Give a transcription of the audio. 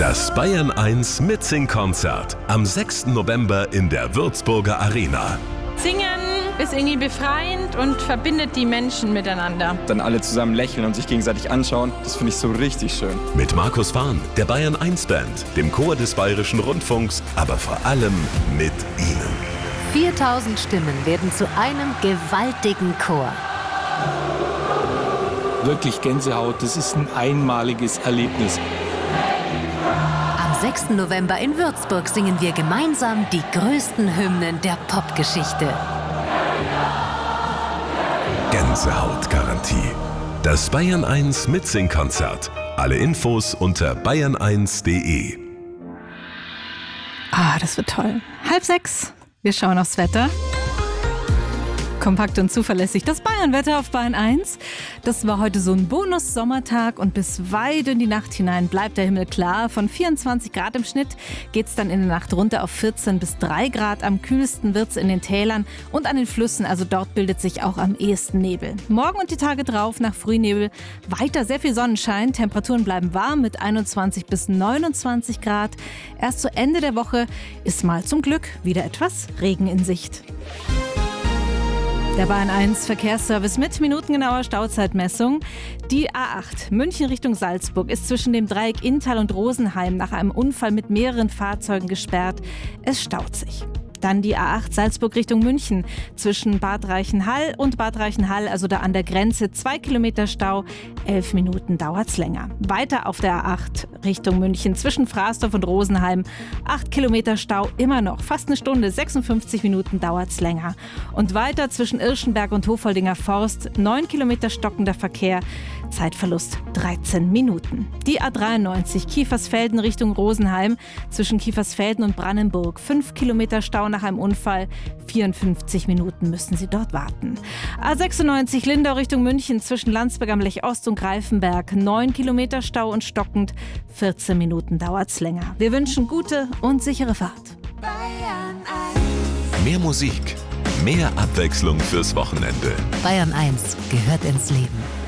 Das Bayern 1 Mitsing-Konzert am 6. November in der Würzburger Arena. Singen ist irgendwie befreiend und verbindet die Menschen miteinander. Dann alle zusammen lächeln und sich gegenseitig anschauen, das finde ich so richtig schön. Mit Markus Fahn, der Bayern 1 Band, dem Chor des Bayerischen Rundfunks, aber vor allem mit Ihnen. 4000 Stimmen werden zu einem gewaltigen Chor. Wirklich Gänsehaut, das ist ein einmaliges Erlebnis. Am 6. November in Würzburg singen wir gemeinsam die größten Hymnen der Popgeschichte. Gänsehautgarantie. Das Bayern 1 Mitsing-Konzert. Alle Infos unter bayern1.de. Das wird toll. 5:30. Wir schauen aufs Wetter. Kompakt und zuverlässig das Bayern-Wetter auf Bayern 1. Das war heute so ein Bonus-Sommertag und bis weit in die Nacht hinein bleibt der Himmel klar. Von 24 Grad im Schnitt geht es dann in der Nacht runter auf 14 bis 3 Grad. Am kühlsten wird es in den Tälern und an den Flüssen, also dort bildet sich auch am ehesten Nebel. Morgen und die Tage drauf nach Frühnebel weiter sehr viel Sonnenschein. Temperaturen bleiben warm mit 21 bis 29 Grad. Erst zu Ende der Woche ist mal zum Glück wieder etwas Regen in Sicht. Der Bayern 1 Verkehrsservice mit minutengenauer Stauzeitmessung. Die A8 München Richtung Salzburg ist zwischen dem Dreieck Inntal und Rosenheim nach einem Unfall mit mehreren Fahrzeugen gesperrt. Es staut sich. Dann die A8 Salzburg Richtung München zwischen Bad Reichenhall und Bad Reichenhall, also da an der Grenze, 2 Kilometer Stau, 11 Minuten dauert's länger. Weiter auf der A8 Richtung München zwischen Fraßdorf und Rosenheim, 8 Kilometer Stau, immer noch, fast eine Stunde, 56 Minuten dauert's länger. Und weiter zwischen Irschenberg und Hofoldinger Forst, 9 Kilometer stockender Verkehr, Zeitverlust 13 Minuten. Die A93 Kiefersfelden Richtung Rosenheim zwischen Kiefersfelden und Brannenburg, 5 Kilometer Stau nach einem Unfall, 54 Minuten müssen Sie dort warten. A96 Lindau Richtung München zwischen Landsberg am Lech Ost und Greifenberg, 9 Kilometer Stau und stockend, 14 Minuten dauert's länger. Wir wünschen gute und sichere Fahrt. Mehr Musik, mehr Abwechslung fürs Wochenende. Bayern 1 gehört ins Leben.